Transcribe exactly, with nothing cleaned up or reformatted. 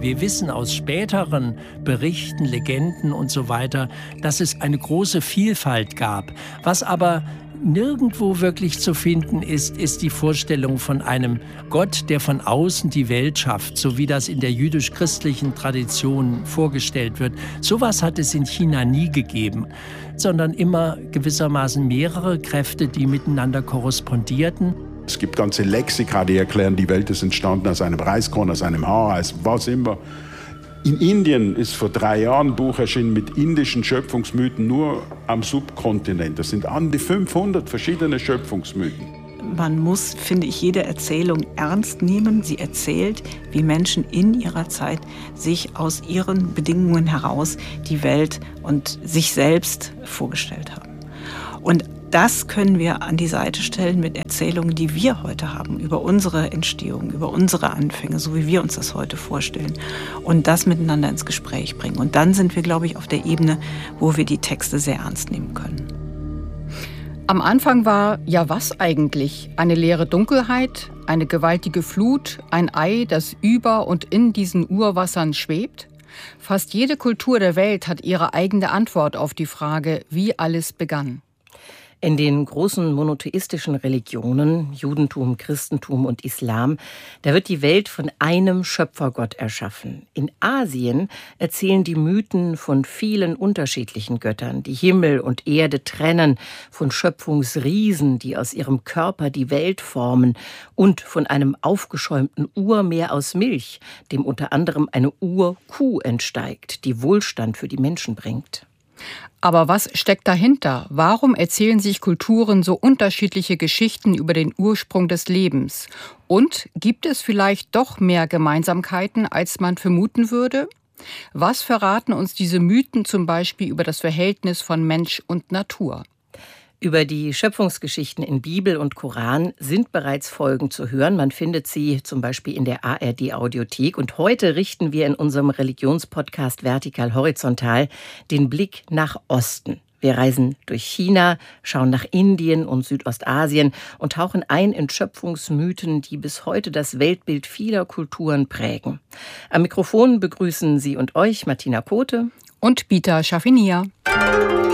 Wir wissen aus späteren Berichten, Legenden und so weiter, dass es eine große Vielfalt gab. Was aber nirgendwo wirklich zu finden ist, ist die Vorstellung von einem Gott, der von außen die Welt schafft, so wie das in der jüdisch-christlichen Tradition vorgestellt wird. Sowas hat es in China nie gegeben, sondern immer gewissermaßen mehrere Kräfte, die miteinander korrespondierten. Es gibt ganze Lexika, die erklären, die Welt ist entstanden aus einem Reiskorn, aus einem Haar, aus was immer. In Indien ist vor drei Jahren ein Buch erschienen mit indischen Schöpfungsmythen nur am Subkontinent. Das sind an die fünfhundert verschiedene Schöpfungsmythen. Man muss, finde ich, jede Erzählung ernst nehmen. Sie erzählt, wie Menschen in ihrer Zeit sich aus ihren Bedingungen heraus die Welt und sich selbst vorgestellt haben. Und das können wir an die Seite stellen mit Erzählungen, die wir heute haben, über unsere Entstehung, über unsere Anfänge, so wie wir uns das heute vorstellen. Und das miteinander ins Gespräch bringen. Und dann sind wir, glaube ich, auf der Ebene, wo wir die Texte sehr ernst nehmen können. Am Anfang war, ja was eigentlich? Eine leere Dunkelheit, eine gewaltige Flut, ein Ei, das über und in diesen Urwassern schwebt? Fast jede Kultur der Welt hat ihre eigene Antwort auf die Frage, wie alles begann. In den großen monotheistischen Religionen, Judentum, Christentum und Islam, da wird die Welt von einem Schöpfergott erschaffen. In Asien erzählen die Mythen von vielen unterschiedlichen Göttern, die Himmel und Erde trennen, von Schöpfungsriesen, die aus ihrem Körper die Welt formen, und von einem aufgeschäumten Urmeer aus Milch, dem unter anderem eine Urkuh entsteigt, die Wohlstand für die Menschen bringt. Aber was steckt dahinter? Warum erzählen sich Kulturen so unterschiedliche Geschichten über den Ursprung des Lebens? Und gibt es vielleicht doch mehr Gemeinsamkeiten, als man vermuten würde? Was verraten uns diese Mythen zum Beispiel über das Verhältnis von Mensch und Natur? Über die Schöpfungsgeschichten in Bibel und Koran sind bereits Folgen zu hören. Man findet sie zum Beispiel in der A R D-Audiothek. Und heute richten wir in unserem Religionspodcast Vertikal Horizontal den Blick nach Osten. Wir reisen durch China, schauen nach Indien und Südostasien und tauchen ein in Schöpfungsmythen, die bis heute das Weltbild vieler Kulturen prägen. Am Mikrofon begrüßen Sie und euch Martina Kote und Bita Schaffinier.